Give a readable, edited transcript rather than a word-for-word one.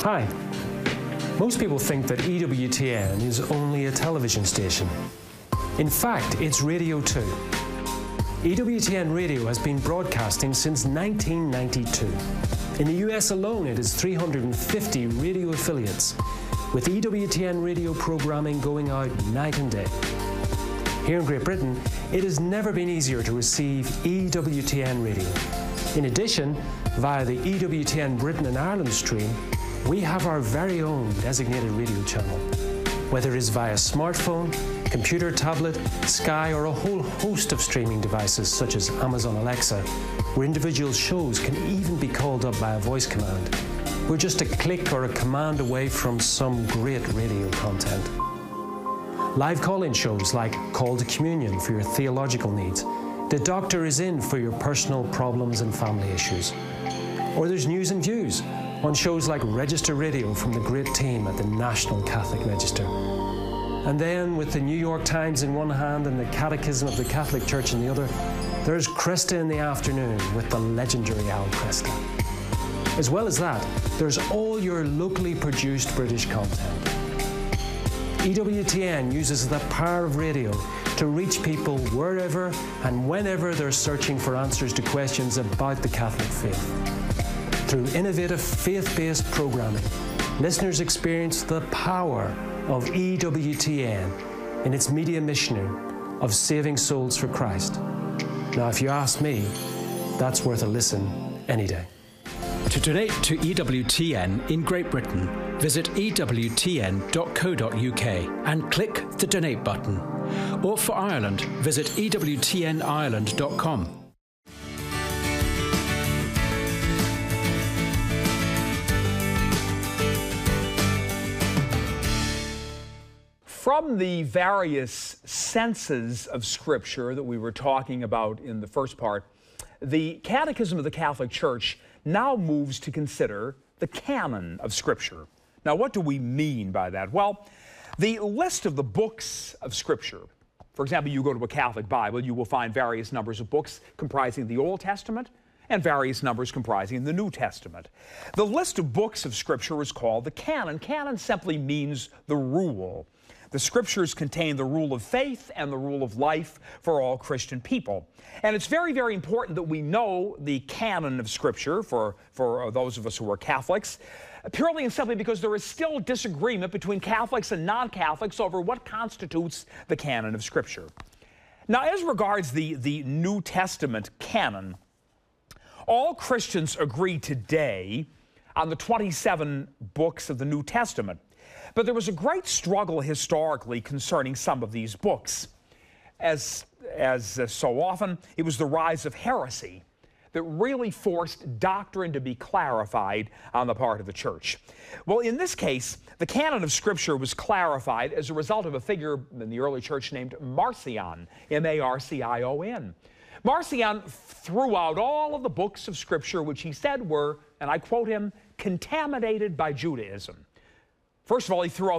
Hi. Most people think that EWTN is only a television station. In fact, it's radio too. EWTN Radio has been broadcasting since 1992. In the US alone, it has 350 radio affiliates, with EWTN radio programming going out night and day. Here in Great Britain, it has never been easier to receive EWTN radio. In addition, via the EWTN Britain and Ireland stream, we have our very own designated radio channel. Whether it is via smartphone, computer, tablet, Sky, or a whole host of streaming devices such as Amazon Alexa, where individual shows can even be called up by a voice command. We're just a click or a command away from some great radio content. Live call-in shows like Call to Communion for your theological needs. The Doctor is in for your personal problems and family issues. Or there's News and Views on shows like Register Radio from the great team at the National Catholic Register. And then, with the New York Times in one hand and the Catechism of the Catholic Church in the other, there's Kresta in the afternoon with the legendary Al Kresta. As well as that, there's all your locally produced British content. EWTN uses the power of radio to reach people wherever and whenever they're searching for answers to questions about the Catholic faith. Through innovative faith-based programming, listeners experience the power of EWTN in its media mission of saving souls for Christ. Now, if you ask me, that's worth a listen any day. To donate to EWTN in Great Britain, visit ewtn.co.uk and click the donate button. Or for Ireland, visit ewtnireland.com. From the various senses of Scripture that we were talking about in the first part, the Catechism of the Catholic Church now moves to consider the canon of Scripture. Now, what do we mean by that? Well, the list of the books of Scripture, for example, you go to a Catholic Bible, you will find various numbers of books comprising the Old Testament and various numbers comprising the New Testament. The list of books of Scripture is called the canon. Canon simply means the rule. The Scriptures contain the rule of faith and the rule of life for all Christian people. And it's very, very important that we know the canon of Scripture for those of us who are Catholics, purely and simply because there is still disagreement between Catholics and non-Catholics over what constitutes the canon of Scripture. Now, as regards the New Testament canon, all Christians agree today on the 27 books of the New Testament. But there was a great struggle historically concerning some of these books. As so often, it was the rise of heresy that really forced doctrine to be clarified on the part of the Church. Well, in this case, the canon of Scripture was clarified as a result of a figure in the early Church named Marcion, M-A-R-C-I-O-N. Marcion threw out all of the books of Scripture which he said were, and I quote him, contaminated by Judaism. First of all, he threw out